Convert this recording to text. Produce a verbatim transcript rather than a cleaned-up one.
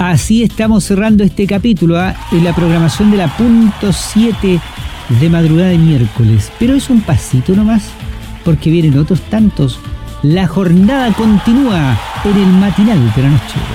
Así estamos cerrando este capítulo ¿eh? en la programación de la punto siete de madrugada de miércoles. Pero es un pasito nomás, porque vienen otros tantos. La jornada continúa en el matinal de la noche.